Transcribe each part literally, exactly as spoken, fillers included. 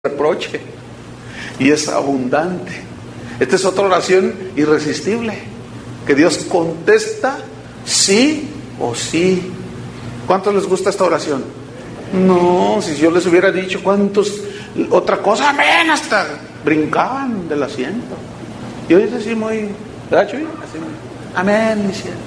reproche y es abundante. Esta es otra oración irresistible, que Dios contesta sí o sí. ¿Cuántos les gusta esta oración? No, si yo les hubiera dicho cuántos, otra cosa, amén, hasta brincaban del asiento. Y hoy decimos, ¿verdad, Chuy? Así, amén, mi cielo.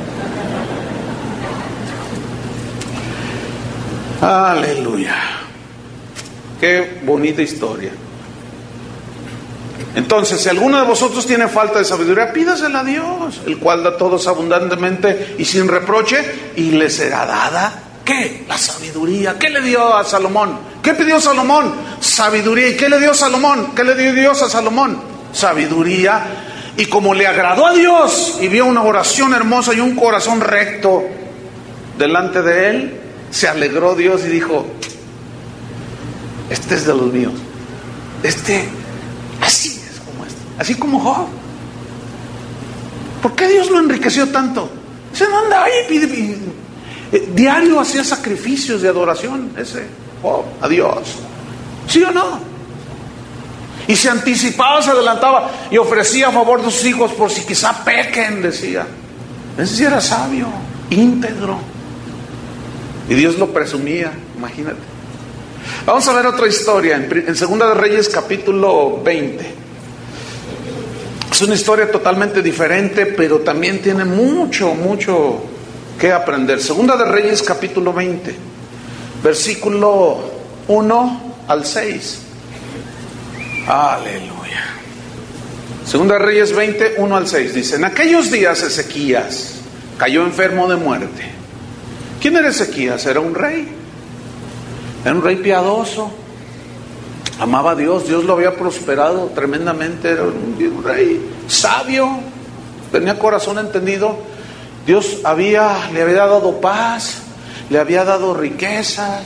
Aleluya. Qué bonita historia. Entonces, si alguno de vosotros tiene falta de sabiduría, pídasela a Dios, el cual da a todos abundantemente y sin reproche, y le será dada, ¿qué? La sabiduría. ¿Qué le dio a Salomón? ¿Qué pidió Salomón? Sabiduría. ¿Y qué le dio Salomón? ¿Qué le dio Dios a Salomón? Sabiduría. Y como le agradó a Dios y vio una oración hermosa y un corazón recto delante de él, se alegró Dios y dijo: este es de los míos. Este, así es como este. Así como Job. ¿Por qué Dios lo enriqueció tanto? Se no anda ahí, pide, pide. Eh, diario hacía sacrificios de adoración ese Job a Dios. ¿Sí o no? Y se anticipaba, se adelantaba y ofrecía a favor de sus hijos por si quizá pequen, decía. Ese sí era sabio, íntegro. Y Dios lo presumía, imagínate. Vamos a ver otra historia en, en Segunda de Reyes capítulo veinte. Es una historia totalmente diferente, pero también tiene mucho, mucho que aprender. Segunda de Reyes capítulo veinte, versículo uno al seis. Aleluya. Segunda de Reyes veinte, uno al seis. Dice: en aquellos días Ezequías cayó enfermo de muerte. ¿Quién era Ezequías? Era un rey. Era un rey piadoso. Amaba a Dios. Dios lo había prosperado tremendamente. Era un, un rey sabio. Tenía corazón entendido. Dios había, le había dado paz. Le había dado riquezas.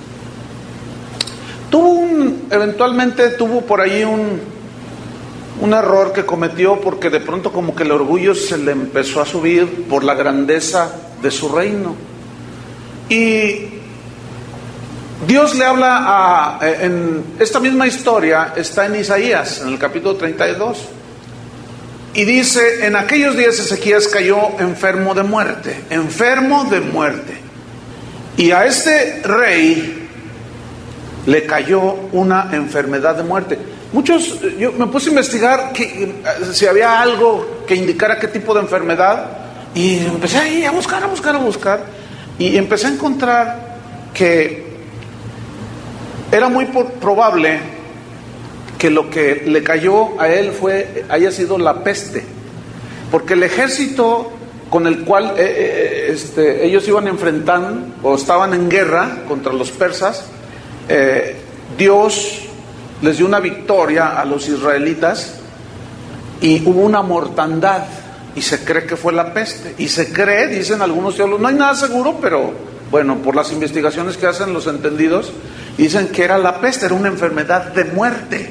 Tuvo un, eventualmente tuvo por ahí un, un error que cometió, porque de pronto como que el orgullo se le empezó a subir por la grandeza de su reino. Y Dios le habla a, en esta misma historia, está en Isaías, en el capítulo treinta y dos. Y dice: en aquellos días Ezequías cayó enfermo de muerte, enfermo de muerte. Y a este rey le cayó una enfermedad de muerte. Muchos, yo me puse a investigar que, si había algo que indicara qué tipo de enfermedad. Y empecé ahí a buscar, a buscar, a buscar. Y empecé a encontrar que era muy probable que lo que le cayó a él fue, haya sido la peste, porque el ejército con el cual eh, eh, este, ellos iban enfrentando o estaban en guerra contra los persas, eh, Dios les dio una victoria a los israelitas y hubo una mortandad. Y se cree que fue la peste. Y se cree, dicen algunos teólogos, no hay nada seguro, pero bueno, por las investigaciones que hacen los entendidos, dicen que era la peste, era una enfermedad de muerte.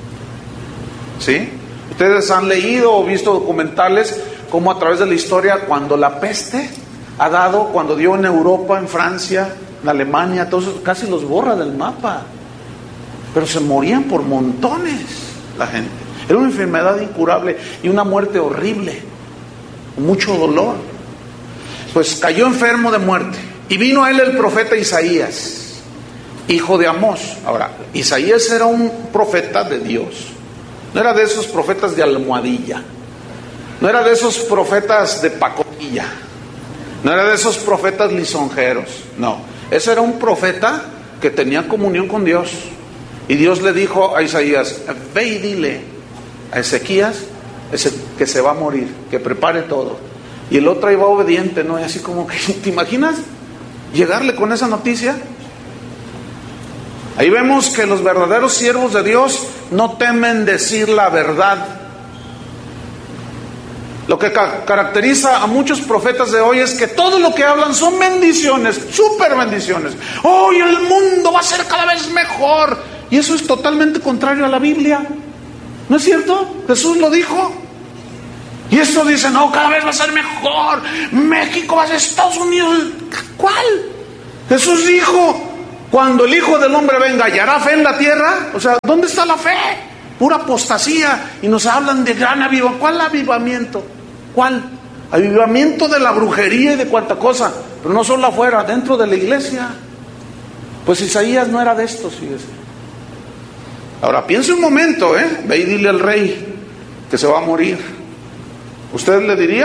¿Sí? Ustedes han leído o visto documentales como a través de la historia, cuando la peste ha dado, cuando dio en Europa, en Francia, en Alemania, todos casi los borra del mapa. Pero se morían por montones la gente. Era una enfermedad incurable y una muerte horrible. Mucho dolor. Pues cayó enfermo de muerte. Y vino a él el profeta Isaías, hijo de Amós. Ahora, Isaías era un profeta de Dios. No era de esos profetas de almohadilla. No era de esos profetas de pacotilla. No era de esos profetas lisonjeros. No, ese era un profeta que tenía comunión con Dios. Y Dios le dijo a Isaías: ve y dile a Ezequías que se va a morir, que prepare todo. Y el otro iba obediente, ¿no? Y así como que, ¿te imaginas llegarle con esa noticia? Ahí vemos que los verdaderos siervos de Dios no temen decir la verdad. Lo que ca- caracteriza a muchos profetas de hoy es que todo lo que hablan son bendiciones, súper bendiciones. Hoy el mundo va a ser cada vez mejor. Y eso es totalmente contrario a la Biblia. ¿No es cierto? Jesús lo dijo. Y esto dice: no, cada vez va a ser mejor. México va a ser Estados Unidos. ¿Cuál? Jesús dijo: Cuando el Hijo del Hombre venga, ¿hallará fe en la tierra? O sea, ¿dónde está la fe? Pura apostasía. Y nos hablan de gran avivamiento. ¿Cuál avivamiento? ¿Cuál? Avivamiento de la brujería y de cuanta cosa. Pero no solo afuera, dentro de la iglesia. Pues Isaías no era de estos, fíjese. Ahora, piense un momento, ¿eh? Ve y dile al rey que se va a morir. ¿Usted le diría?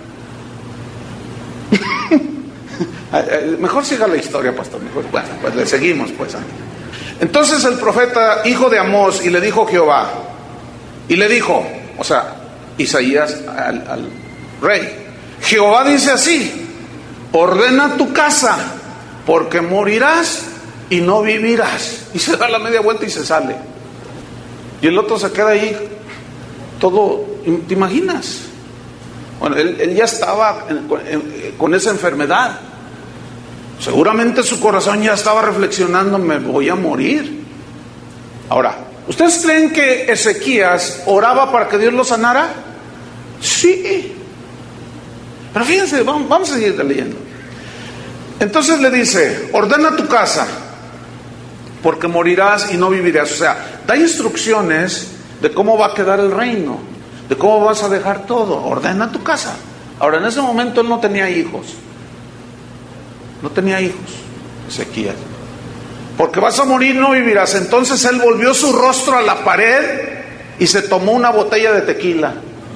Mejor siga la historia, pastor. Mejor. Bueno, pues le seguimos, pues. Entonces el profeta, hijo de Amós, y le dijo Jehová, y le dijo, o sea, Isaías al, al rey, Jehová dice así: ordena tu casa, porque morirás y no vivirás. Y se da la media vuelta y se sale. Y el otro se queda ahí todo, ¿te imaginas? Bueno, él, él ya estaba en, en, con esa enfermedad. Seguramente su corazón ya estaba reflexionando: me voy a morir. Ahora, ¿ustedes creen que Ezequías oraba para que Dios lo sanara? Sí. Pero fíjense, vamos, vamos a seguir leyendo. Entonces le dice: ordena tu casa, porque morirás y no vivirás. O sea, da instrucciones de cómo va a quedar el reino, de cómo vas a dejar todo. Ordena tu casa. Ahora, en ese momento él no tenía hijos. No tenía hijos, Ezequías. Porque vas a morir, no vivirás. Entonces él volvió su rostro a la pared y se tomó una botella de tequila.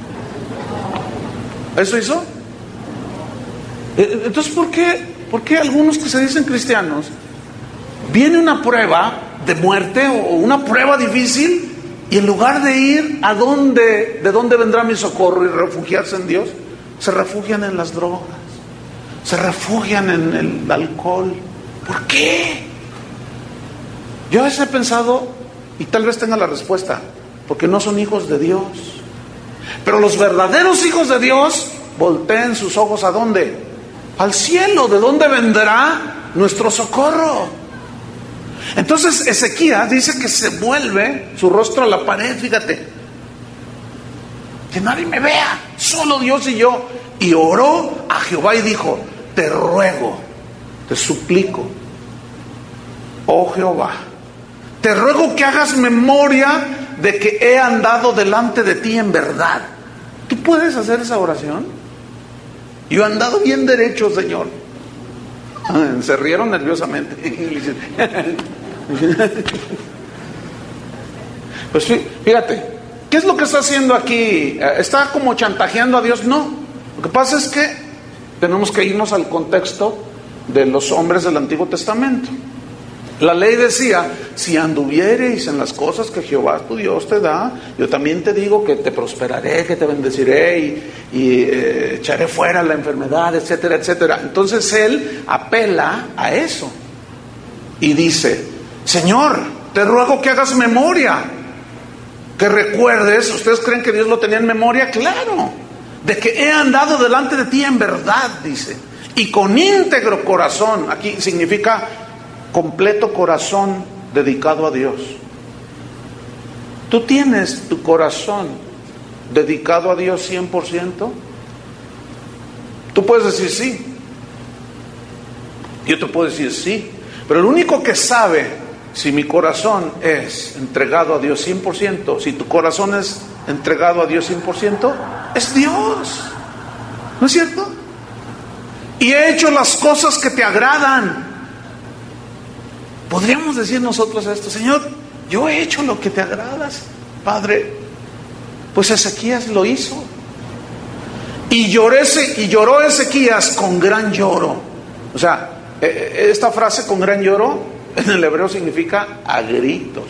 ¿Eso hizo? Entonces, ¿por qué, por qué algunos que se dicen cristianos, viene una prueba de muerte o una prueba difícil, y en lugar de ir a dónde, de dónde vendrá mi socorro y refugiarse en Dios, se refugian en las drogas, se refugian en el alcohol? ¿Por qué? Yo a veces he pensado, y tal vez tenga la respuesta: porque no son hijos de Dios. Pero los verdaderos hijos de Dios volteen sus ojos ¿a dónde? Al cielo, de dónde vendrá nuestro socorro. Entonces Ezequías dice que se vuelve su rostro a la pared, fíjate, que nadie me vea, solo Dios y yo. Y oró a Jehová y dijo: te ruego, te suplico, oh Jehová, te ruego que hagas memoria de que he andado delante de ti en verdad. ¿Tú puedes hacer esa oración? Yo he andado bien derecho, Señor. Se rieron nerviosamente. Pues fíjate, ¿qué es lo que está haciendo aquí? ¿Está como chantajeando a Dios? No. Lo que pasa es que tenemos que irnos al contexto de los hombres del Antiguo Testamento. La ley decía: si anduviereis en las cosas que Jehová tu Dios te da, yo también te digo que te prosperaré, que te bendeciré y, y eh, echaré fuera la enfermedad, etcétera, etcétera. Entonces él apela a eso y dice: Señor, te ruego que hagas memoria, que recuerdes. ¿Ustedes creen que Dios lo tenía en memoria? Claro, de que he andado delante de ti en verdad, dice, y con íntegro corazón. Aquí significa completo corazón dedicado a Dios. ¿Tú tienes tu corazón dedicado a Dios cien por ciento? Tú puedes decir sí. Yo te puedo decir sí. Pero el único que sabe si mi corazón es entregado a Dios cien por ciento, si tu corazón es entregado a Dios cien por ciento, es Dios. ¿No es cierto? Y he hecho las cosas que te agradan. Podríamos decir nosotros esto: Señor, yo he hecho lo que te agradas, Padre. Pues Ezequías lo hizo. Y, lloré, y lloró Ezequías con gran lloro. O sea, esta frase con gran lloro en el hebreo significa a gritos.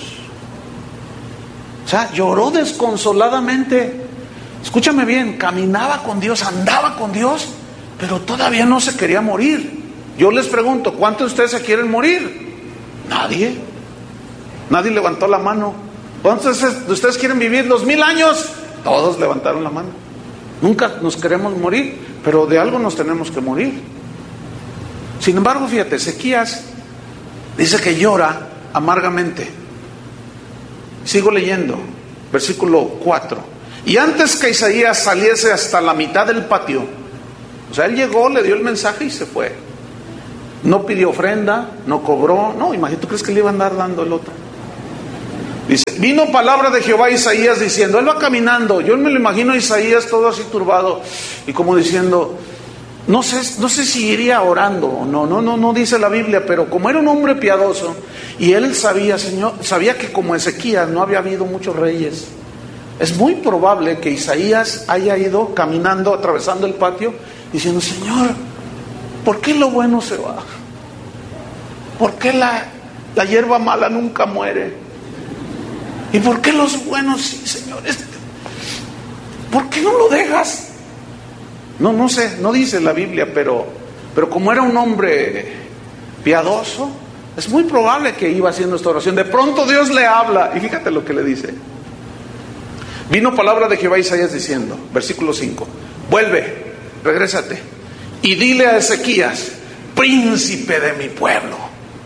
O sea, lloró desconsoladamente. Escúchame bien, caminaba con Dios, andaba con Dios, pero todavía no se quería morir. Yo les pregunto, ¿cuántos de ustedes se quieren morir? Nadie. Nadie levantó la mano. ¿Cuántos de ustedes quieren vivir dos mil años? Todos levantaron la mano. Nunca nos queremos morir, pero de algo nos tenemos que morir. Sin embargo, fíjate, Ezequías dice que llora amargamente. Sigo leyendo, versículo cuatro. Y antes que Isaías saliese hasta la mitad del patio, o sea, él llegó, le dio el mensaje y se fue. No pidió ofrenda, no cobró. No, imagínate, ¿tú crees que le iba a andar dando el otro? Dice, vino palabra de Jehová a Isaías diciendo, él va caminando, yo me lo imagino a Isaías todo así turbado y como diciendo, no sé, no sé si iría orando o no, no, no, no dice la Biblia, pero como era un hombre piadoso y él sabía, Señor, sabía que como Ezequías no había habido muchos reyes, es muy probable que Isaías haya ido caminando, atravesando el patio, diciendo, Señor, ¿por qué lo bueno se va? ¿Por qué la, la hierba mala nunca muere? ¿Y por qué los buenos sí, Señor? ¿Por qué no lo dejas? No, no sé, no dice la Biblia, pero, pero como era un hombre piadoso, es muy probable que iba haciendo esta oración. De pronto Dios le habla, y fíjate lo que le dice. Vino palabra de Jehová a Isaías diciendo, versículo cinco, vuelve, regrésate, y dile a Ezequías, príncipe de mi pueblo.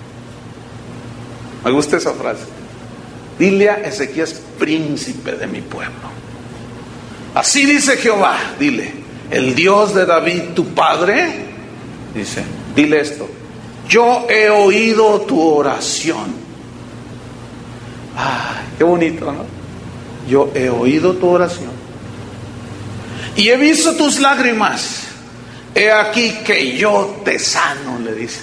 Me gusta esa frase. Dile a Ezequías, príncipe de mi pueblo. Así dice Jehová, dile, el Dios de David, tu padre, dice, dile esto, yo he oído tu oración. Ay, qué bonito, ¿no? Yo he oído tu oración y he visto tus lágrimas. He aquí que yo te sano, le dice.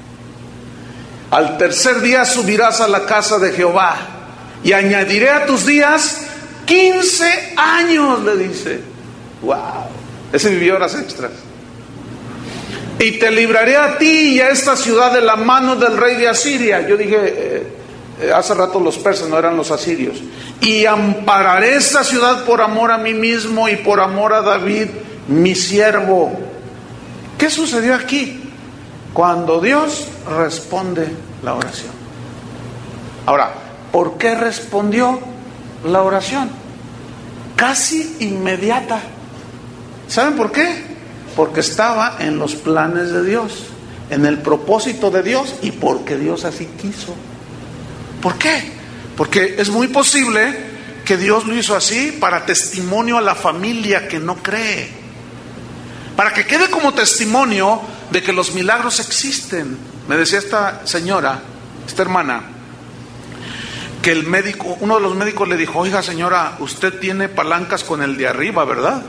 Al tercer día subirás a la casa de Jehová y añadiré a tus días quince años, le dice. Wow, ese vivió horas extras. Y te libraré a ti y a esta ciudad de la mano del rey de Asiria. Yo dije, eh, eh, hace rato los persas, no eran los asirios. Y ampararé esta ciudad por amor a mí mismo y por amor a David, mi siervo. ¿Qué sucedió aquí? Cuando Dios responde la oración. Ahora, ¿por qué respondió la oración? Casi inmediata. ¿Saben por qué? Porque estaba en los planes de Dios, en el propósito de Dios y porque Dios así quiso. ¿Por qué? Porque es muy posible que Dios lo hizo así para testimonio a la familia que no cree, para que quede como testimonio de que los milagros existen. Me decía esta señora, esta hermana, que el médico, uno de los médicos le dijo, oiga señora, usted tiene palancas con el de arriba, ¿verdad?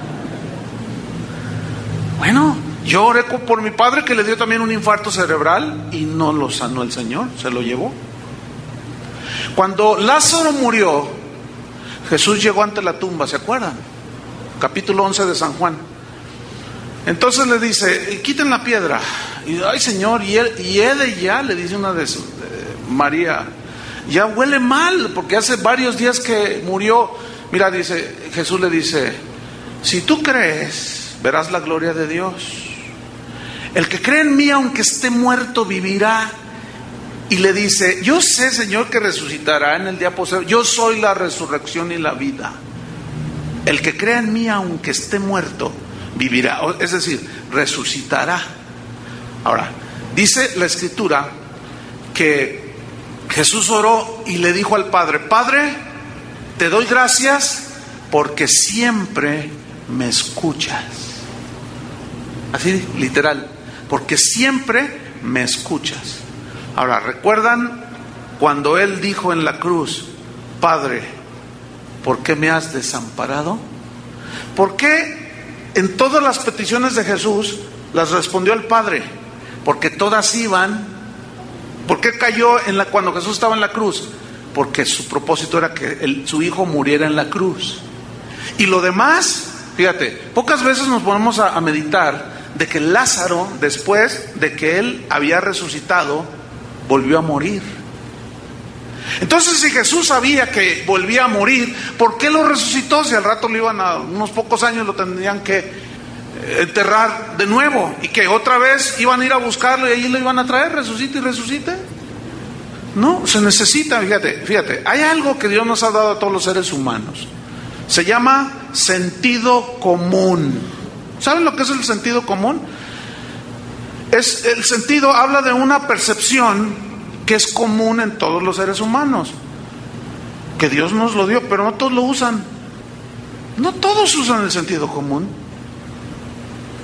Bueno, yo oré por mi padre que le dio también un infarto cerebral y no lo sanó el Señor, se lo llevó. Cuando Lázaro murió, Jesús llegó ante la tumba, ¿se acuerdan? Capítulo once de San Juan. Entonces le dice, quiten la piedra. Y ay Señor, y él, y él ya le dice una de sus, eh, María, ya huele mal, porque hace varios días que murió. Mira, dice, Jesús le dice, si tú crees, verás la gloria de Dios. El que cree en mí, aunque esté muerto, vivirá. Y le dice, yo sé, Señor, que resucitará en el día posterior. Yo soy la resurrección y la vida. El que cree en mí, aunque esté muerto, vivirá. Es decir, resucitará. Ahora, dice la Escritura que Jesús oró y le dijo al Padre, Padre, te doy gracias porque siempre me escuchas. Así, literal, porque siempre me escuchas. Ahora, ¿recuerdan cuando Él dijo en la cruz, Padre, ¿por qué me has desamparado? ¿Por qué en todas las peticiones de Jesús las respondió el Padre? Porque todas iban. ¿Por qué cayó en la, cuando Jesús estaba en la cruz? Porque su propósito era que el, su hijo muriera en la cruz. Y lo demás, fíjate, pocas veces nos ponemos a, a meditar de que Lázaro, después de que él había resucitado, volvió a morir. Entonces, si Jesús sabía que volvía a morir, ¿por qué lo resucitó? Si al rato lo iban a, unos pocos años lo tendrían que enterrar de nuevo y que otra vez iban a ir a buscarlo y ahí lo iban a traer, resucite y resucite. No, se necesita, fíjate, fíjate, hay algo que Dios nos ha dado a todos los seres humanos. Se llama sentido común. ¿Saben lo que es el sentido común? Es el sentido, habla de una percepción que es común en todos los seres humanos, que Dios nos lo dio, pero no todos lo usan. No todos usan el sentido común.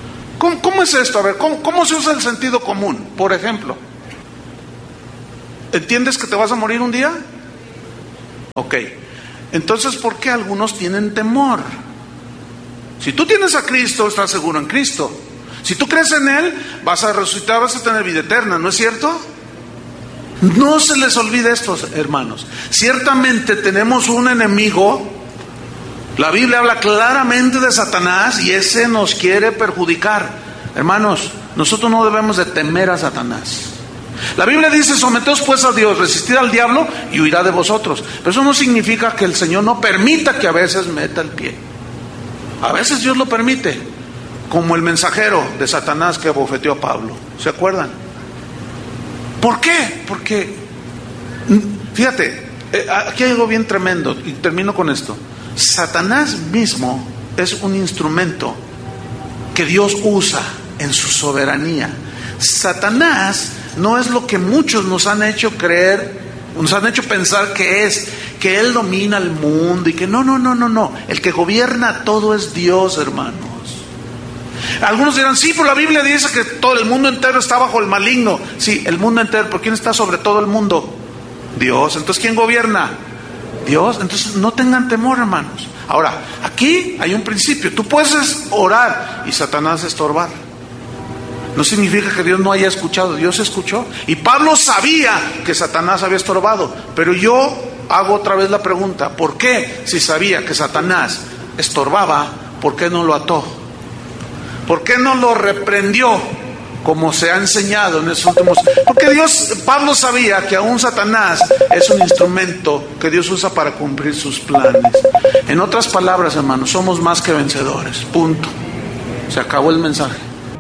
¿Cómo, cómo es esto? A ver, ¿cómo, ¿cómo se usa el sentido común? Por ejemplo, ¿entiendes que te vas a morir un día? Ok. Entonces, ¿por qué algunos tienen temor? Si tú tienes a Cristo, estás seguro en Cristo. Si tú crees en Él, vas a resucitar, vas a tener vida eterna, ¿no es cierto? No se les olvide esto, hermanos. Ciertamente tenemos un enemigo. La Biblia habla claramente de Satanás y ese nos quiere perjudicar. Hermanos, nosotros no debemos de temer a Satanás. La Biblia dice: someteos pues a Dios, resistid al diablo y huirá de vosotros. Pero eso no significa que el Señor no permita que a veces meta el pie. A veces Dios lo permite, como el mensajero de Satanás que abofeteó a Pablo. ¿Se acuerdan? ¿Por qué? Porque, fíjate, aquí hay algo bien tremendo y termino con esto. Satanás mismo es un instrumento que Dios usa en su soberanía. Satanás no es lo que muchos nos han hecho creer, nos han hecho pensar que es, que él domina el mundo y que no, no, no, no, no. El que gobierna todo es Dios, hermanos. Algunos dirán: sí, pero la Biblia dice que todo el mundo entero está bajo el maligno. Sí, el mundo entero, pero ¿quién está sobre todo el mundo? Dios. Entonces, ¿quién gobierna? Dios. Entonces, no tengan temor, hermanos. Ahora, aquí hay un principio. Tú puedes orar y Satanás estorbar. No significa que Dios no haya escuchado. Dios escuchó. Y Pablo sabía que Satanás había estorbado. Pero yo hago otra vez la pregunta: ¿por qué, si sabía que Satanás estorbaba, por qué no lo ató? ¿Por qué no lo reprendió como se ha enseñado en esos últimos? Porque Dios, Pablo sabía que aún Satanás es un instrumento que Dios usa para cumplir sus planes. En otras palabras, hermanos, somos más que vencedores. Punto. Se acabó el mensaje.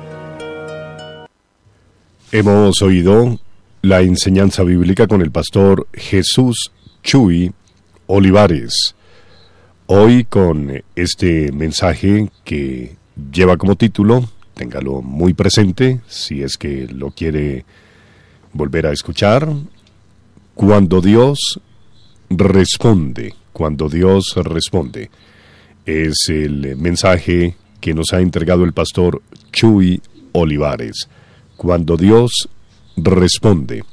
Hemos oído la enseñanza bíblica con el pastor Jesús Chuy Olivares. Hoy con este mensaje que lleva como título, téngalo muy presente si es que lo quiere volver a escuchar: Cuando Dios responde. Cuando Dios responde. Es el mensaje que nos ha entregado el pastor Chuy Olivares. Cuando Dios responde.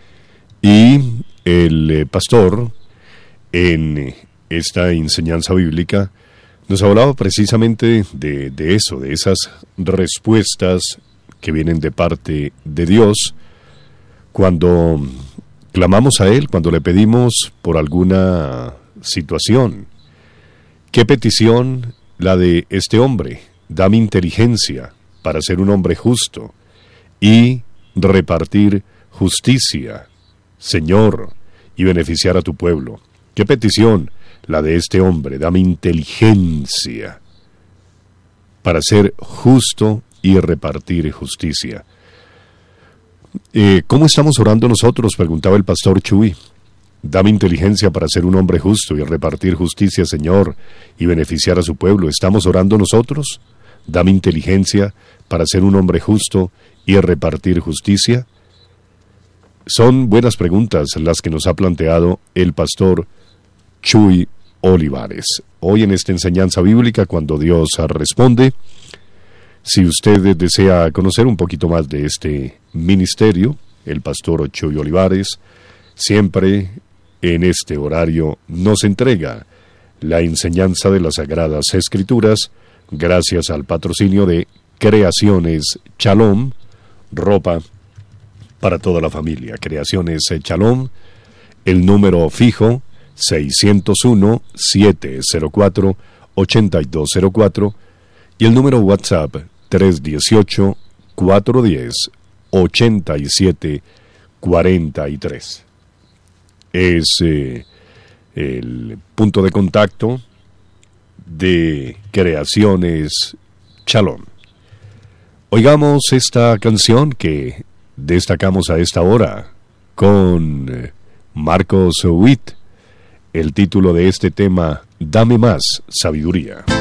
Y el pastor, en esta enseñanza bíblica, nos hablaba precisamente de, de eso, de esas respuestas que vienen de parte de Dios cuando clamamos a Él, cuando le pedimos por alguna situación. ¿Qué petición? La de este hombre: dame inteligencia para ser un hombre justo y repartir justicia, Señor, y beneficiar a tu pueblo. ¿Qué petición? La de este hombre: dame inteligencia para ser justo y repartir justicia. Eh, ¿Cómo estamos orando nosotros?, preguntaba el pastor Chuy. Dame inteligencia para ser un hombre justo y repartir justicia, Señor, y beneficiar a su pueblo. ¿Estamos orando nosotros? Dame inteligencia para ser un hombre justo y repartir justicia. Son buenas preguntas las que nos ha planteado el pastor Chuy Olivares. Hoy en esta enseñanza bíblica, Cuando Dios responde. Si usted desea conocer un poquito más de este ministerio, el pastor Chuy Olivares siempre en este horario nos entrega la enseñanza de las Sagradas Escrituras, gracias al patrocinio de Creaciones Shalom, ropa para toda la familia. Creaciones Shalom, el número fijo seiscientos uno, setecientos cuatro, ochenta y dos cero cuatro y el número WhatsApp tres dieciocho, cuatrocientos diez, ochenta y siete cuarenta y tres. Es eh, el punto de contacto de Creaciones Shalom. Oigamos esta canción que destacamos a esta hora con Marcos Witt. El título de este tema: Dame más sabiduría.